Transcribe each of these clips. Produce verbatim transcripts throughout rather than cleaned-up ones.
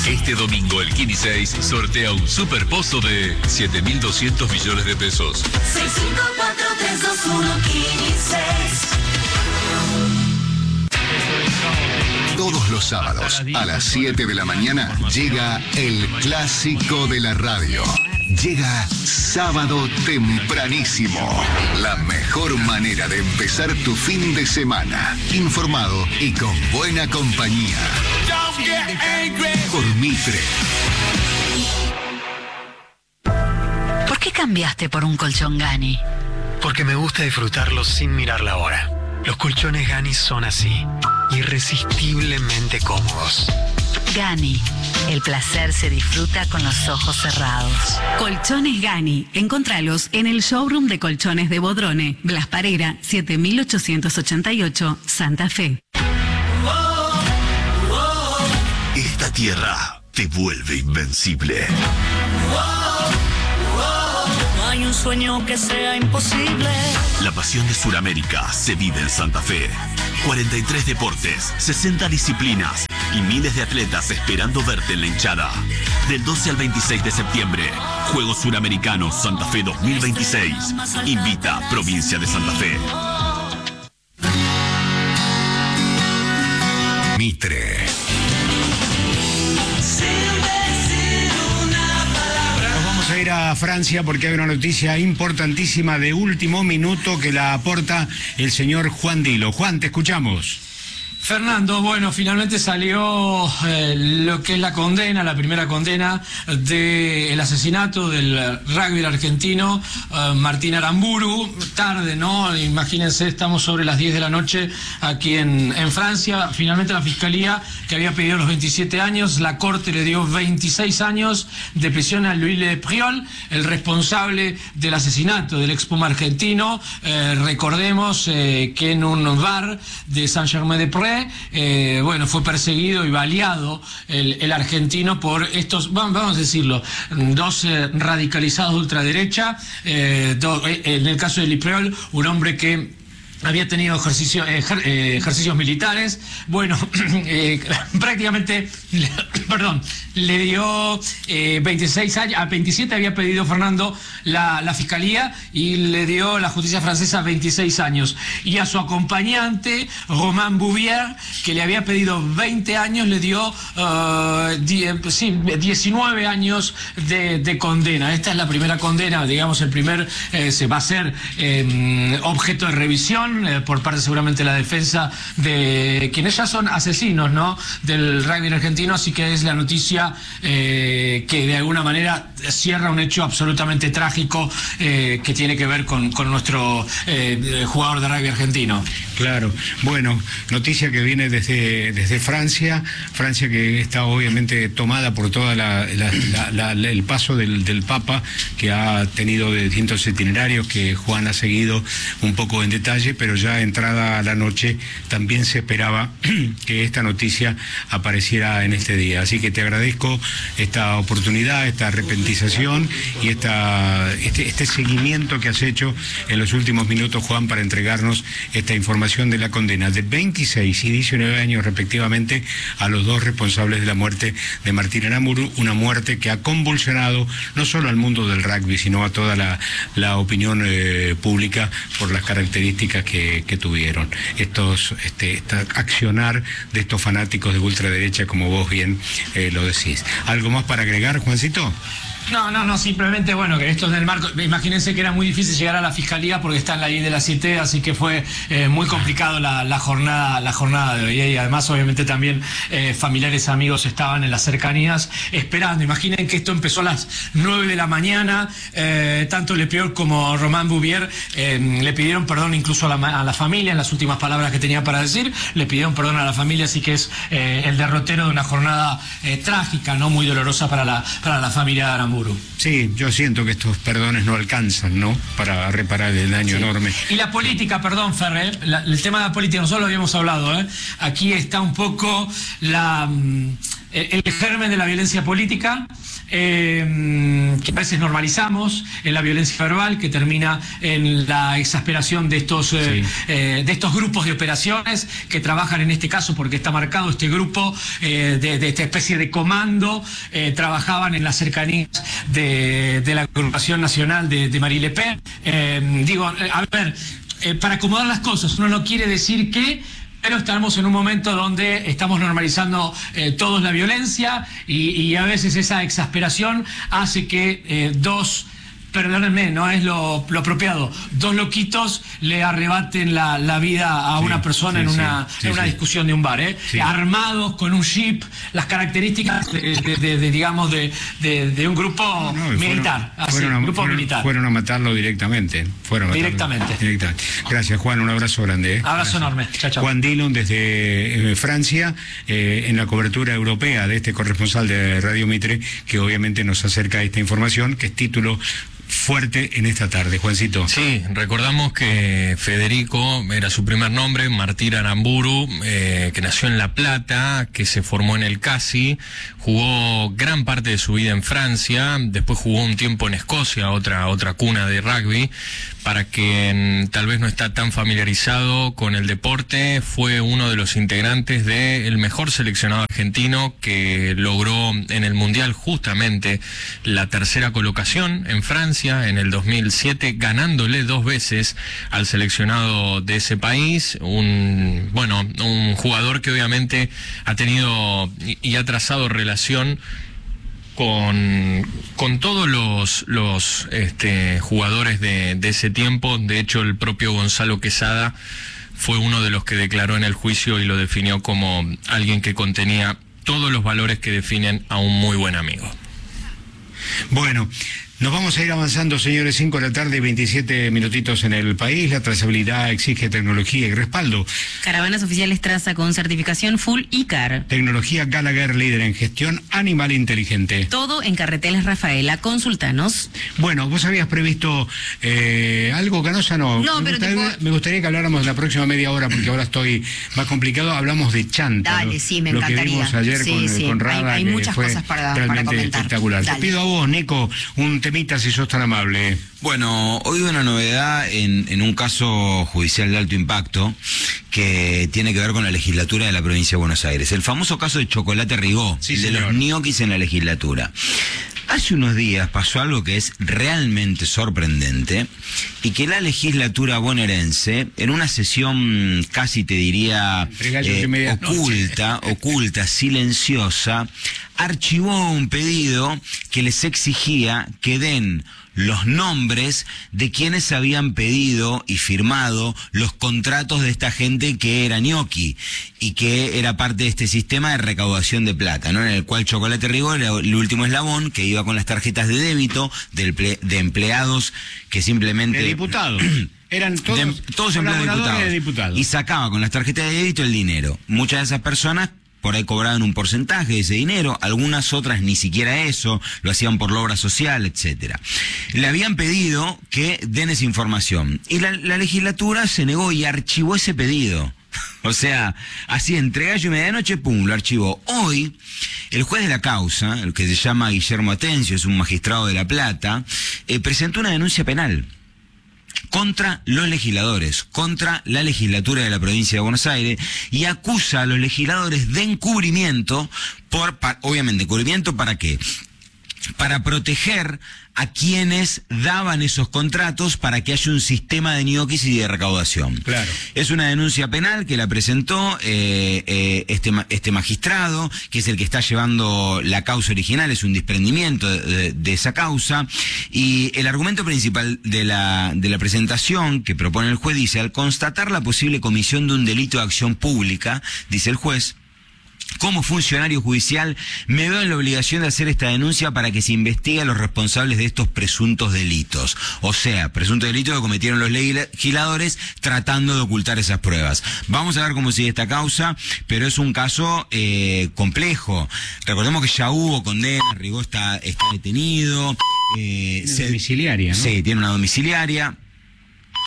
Este domingo el Kini seis sortea un superpozo de siete mil doscientos millones de pesos. seis cinco cuatro tres dos uno Kini seis. Todos los sábados a las siete de la mañana llega el clásico de la radio. Llega Sábado Tempranísimo. La mejor manera de empezar tu fin de semana. Informado y con buena compañía. Por Mitre. ¿Por qué cambiaste por un colchón Gani? Porque me gusta disfrutarlo sin mirar la hora. Los colchones Gani son así, irresistiblemente cómodos. Gani, el placer se disfruta con los ojos cerrados. Colchones Gani, encontralos en el showroom de colchones de Bodrone, Blas Parera, siete mil ochocientos ochenta y ocho, Santa Fe. Esta tierra te vuelve invencible. No hay un sueño que sea imposible. La pasión de Sudamérica se vive en Santa Fe. cuarenta y tres deportes, sesenta disciplinas y miles de atletas esperando verte en la hinchada. Del doce al veintiséis de septiembre, Juegos Suramericanos Santa Fe dos mil veintiséis. Invita Provincia de Santa Fe. Mitre. Nos vamos a ir a Francia porque hay una noticia importantísima de último minuto que la aporta el señor Juan Dilo. Juan, te escuchamos. Fernando, bueno, finalmente salió eh, lo que es la condena, la primera condena del asesinato del rugby argentino eh, Martín Aramburu. Tarde, ¿no? Imagínense, estamos sobre las diez de la noche aquí en, en Francia. Finalmente la Fiscalía, que había pedido los veintisiete años, la Corte le dio veintiséis años de prisión a Louis Le Priol, el responsable del asesinato del ex Puma argentino. Eh, recordemos eh, que en un bar de Saint-Germain-des-Prés, Eh, bueno, fue perseguido y baleado el, el argentino por estos, vamos a decirlo, dos eh, radicalizados de ultraderecha. Eh, do, eh, en el caso de Lipreol, un hombre que había tenido ejercicio, ejer, eh, ejercicios militares. Bueno, eh, prácticamente, le, perdón, le dio eh, veintiséis años, a veintisiete había pedido Fernando la, la Fiscalía y le dio la justicia francesa veintiséis años. Y a su acompañante, Romain Bouvier, que le había pedido veinte años, le dio uh, die, sí, diecinueve años de, de condena. Esta es la primera condena, digamos, el primer, eh, se va a ser eh, objeto de revisión eh, por parte seguramente de la defensa de quienes ya son asesinos, ¿no?, del rugby argentino. Así que es la noticia eh, que de alguna manera cierra un hecho absolutamente trágico eh, que tiene que ver con, con nuestro eh, jugador de rugby argentino. Claro, bueno, noticia que viene desde, desde Francia, Francia que está obviamente tomada por toda la, la, la, la, el paso del, del Papa, que ha tenido distintos itinerarios que Juan ha seguido un poco en detalle, pero ya entrada a la noche también se esperaba que esta noticia apareciera en este día. Así que te agradezco esta oportunidad, esta repentización y esta, este, este seguimiento que has hecho en los últimos minutos, Juan, para entregarnos esta información de la condena de veintiséis y diecinueve años respectivamente a los dos responsables de la muerte de Martín Aramburu, una muerte que ha convulsionado no solo al mundo del rugby, sino a toda la, la opinión eh, pública por las características que, que tuvieron. Estos, este, esta accionar de estos fanáticos de ultraderecha, como vos bien eh, lo decís. ¿Algo más para agregar, Juancito? No, no, no, simplemente, bueno, que esto es del marco. Imagínense que era muy difícil llegar a la Fiscalía porque está en la ley de las siete, así que fue eh, muy complicado la, la jornada la jornada de hoy. Y además, obviamente, también eh, familiares, amigos estaban en las cercanías esperando. Imaginen que esto empezó a las nueve de la mañana. Eh, tanto Lepriol como Romain Bouvier eh, le pidieron perdón incluso a la, a la familia, en las últimas palabras que tenía para decir. Le pidieron perdón a la familia, así que es eh, el derrotero de una jornada eh, trágica, ¿no?, muy dolorosa para la, para la familia de Aramburu. Sí, yo siento que estos perdones no alcanzan, ¿no?, para reparar el daño sí. enorme. Y la política, perdón, Ferre, la, el tema de la política, nosotros lo habíamos hablado, ¿eh? Aquí está un poco la, el germen de la violencia política. eh, que a veces normalizamos, en la violencia verbal, que termina en la exasperación de estos, eh, sí. eh, de estos grupos de operaciones que trabajan en este caso, porque está marcado este grupo eh, de, de esta especie de comando, eh, trabajaban en las cercanías de, de la agrupación nacional de, de Marine Le Pen. Eh, digo, a ver, eh, para acomodar las cosas, uno no quiere decir que... Pero estamos en un momento donde estamos normalizando eh, todos la violencia y, y a veces esa exasperación hace que eh, dos, perdónenme, no es lo, lo apropiado, dos loquitos le arrebaten la, la vida a sí, una persona sí, en una, sí, en una sí. discusión de un bar, ¿eh? Sí. Armados, con un jeep, las características de, de, de, de digamos, de, de, de un grupo no, no, militar, fueron, así, fueron a, grupo fueron, militar. Fueron a matarlo directamente. Fueron a directamente. Matarlo, directamente. Gracias, Juan, un abrazo grande. ¿eh? Abrazo Gracias. enorme. Chao, chao. Juan Dillon desde eh, Francia, eh, en la cobertura europea de este corresponsal de Radio Mitre, que obviamente nos acerca esta información, que es título fuerte en esta tarde. Juancito. Sí, recordamos que Federico era su primer nombre, Martín Aramburu, eh, que nació en La Plata, que se formó en el Casi, jugó gran parte de su vida en Francia, después jugó un tiempo en Escocia, otra, otra cuna de rugby. Para quien tal vez no está tan familiarizado con el deporte, fue uno de los integrantes del mejor seleccionado argentino que logró en el Mundial justamente la tercera colocación en Francia en el dos mil siete, ganándole dos veces al seleccionado de ese país. Un, bueno, un jugador que obviamente ha tenido y, y ha trazado relación con, con todos los, los este, jugadores de, de ese tiempo. De hecho, el propio Gonzalo Quesada fue uno de los que declaró en el juicio y lo definió como alguien que contenía todos los valores que definen a un muy buen amigo. Bueno, nos vamos a ir avanzando, señores. Cinco de la tarde, veintisiete minutitos en el país. La trazabilidad exige tecnología y respaldo. Caravanas oficiales traza con certificación Full I C A R. Tecnología Gallagher, líder en gestión animal inteligente. Todo en Carreteles Rafaela. Consultanos. Bueno, vos habías previsto eh, algo, Canosa, no. No, me pero gustaría, te puedo... me gustaría que habláramos la próxima media hora, porque ahora estoy más complicado. Hablamos de chanta. Dale, lo, sí, me lo encantaría. que vimos ayer sí, con, sí. con Rada, hay, hay que muchas fue cosas para, realmente para comentar. espectacular. Dale. Te pido a vos, Nico, un temita, si sos tan amable. Bueno, hoy hubo una novedad en, en un caso judicial de alto impacto que tiene que ver con la legislatura de la provincia de Buenos Aires. El famoso caso de Chocolate Rigó, sí, de los ñoquis en la legislatura. Hace unos días pasó algo que es realmente sorprendente y que la legislatura bonaerense, en una sesión casi te diría eh, oculta, oculta, silenciosa, archivó un pedido que les exigía que den los nombres de quienes habían pedido y firmado los contratos de esta gente que era ñoqui y que era parte de este sistema de recaudación de plata, ¿no? En el cual Chocolate Rigó era el último eslabón, que iba con las tarjetas de débito de, de empleados que simplemente... De diputados. Eran todos, de, todos empleados de diputados. de diputados. Y sacaba con las tarjetas de débito el dinero. Muchas de esas personas por ahí cobraban un porcentaje de ese dinero, algunas otras ni siquiera eso, lo hacían por la obra social, etcétera. Le habían pedido que den esa información y la, la legislatura se negó y archivó ese pedido. O sea, así entre gallo y medianoche, pum, lo archivó. Hoy, el juez de la causa, el que se llama Guillermo Atencio, es un magistrado de La Plata, eh, presentó una denuncia penal contra los legisladores, contra la legislatura de la provincia de Buenos Aires, y acusa a los legisladores de encubrimiento, por, pa, obviamente, encubrimiento ¿para qué? Para proteger a quienes daban esos contratos para que haya un sistema de ñoquis y de recaudación. Claro. Es una denuncia penal que la presentó eh, eh, este, este magistrado, que es el que está llevando la causa original, es un desprendimiento de, de, de esa causa, y el argumento principal de la, de la presentación que propone el juez dice: al constatar la posible comisión de un delito de acción pública, dice el juez, como funcionario judicial, me veo en la obligación de hacer esta denuncia para que se investigue a los responsables de estos presuntos delitos. O sea, presuntos delitos que cometieron los legisladores tratando de ocultar esas pruebas. Vamos a ver cómo sigue esta causa, pero es un caso eh, complejo. Recordemos que ya hubo condena, Rigó está, está detenido. Eh, tiene se, domiciliaria, ¿no? Sí, tiene una domiciliaria.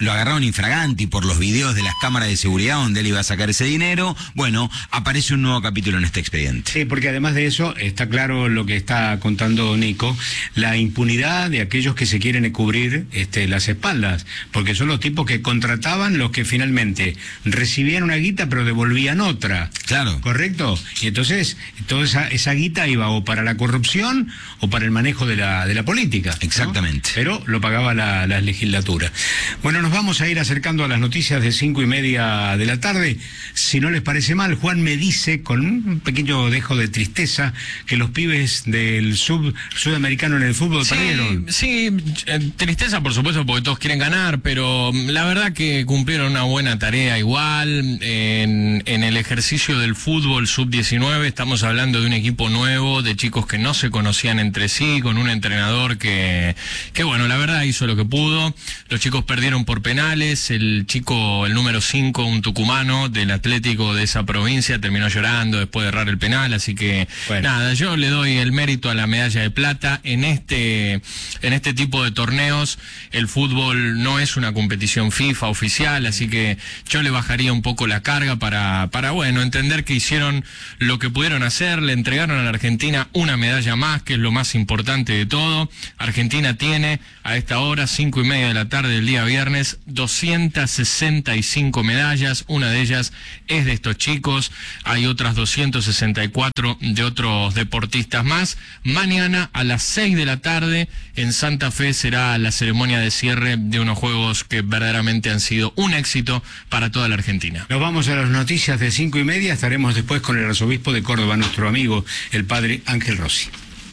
lo agarraron infraganti por los videos de las cámaras de seguridad donde él iba a sacar ese dinero. Bueno, aparece un nuevo capítulo en este expediente. Sí, porque además de eso, está claro lo que está contando Nico, la impunidad de aquellos que se quieren cubrir este, las espaldas, porque son los tipos que contrataban los que finalmente recibían una guita pero devolvían otra. Claro. ¿Correcto? Y entonces, toda esa, esa guita iba o para la corrupción o para el manejo de la, de la política. Exactamente. ¿No? Pero lo pagaba la, la legislatura. Bueno, nos vamos a ir acercando a las noticias de cinco y media de la tarde. Si no les parece mal, Juan me dice, con un pequeño dejo de tristeza, que los pibes del sub, sudamericano en el fútbol sí, perdieron. Sí, tristeza por supuesto porque todos quieren ganar, pero la verdad que cumplieron una buena tarea igual. En, en el ejercicio del fútbol sub diecinueve estamos hablando de un equipo nuevo, de chicos que no se conocían entre sí, con un entrenador que, que bueno, la verdad hizo lo que pudo. Los chicos perdieron por penales, el chico, el número cinco, un tucumano del Atlético de esa provincia, terminó llorando después de errar el penal, así que bueno. Nada, yo le doy el mérito a la medalla de plata. En este, en este tipo de torneos el fútbol no es una competición FIFA oficial, así que yo le bajaría un poco la carga para, para bueno, entender que hicieron lo que pudieron hacer, le entregaron a la Argentina una medalla más, que es lo más importante de todo. Argentina tiene a esta hora, cinco y media de la tarde del día viernes, doscientas sesenta y cinco medallas, una de ellas es de estos chicos, hay otras doscientas sesenta y cuatro de otros deportistas más. Mañana a las seis de la tarde en Santa Fe será la ceremonia de cierre de unos Juegos que verdaderamente han sido un éxito para toda la Argentina. Nos vamos a las noticias de cinco y media, estaremos después con el arzobispo de Córdoba, nuestro amigo, el padre Ángel Rossi.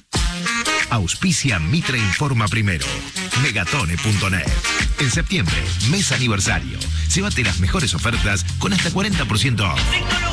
Auspicia Mitre Informa Primero. Megatone punto net. En septiembre, mes aniversario. Llévate las mejores ofertas con hasta cuarenta por ciento off.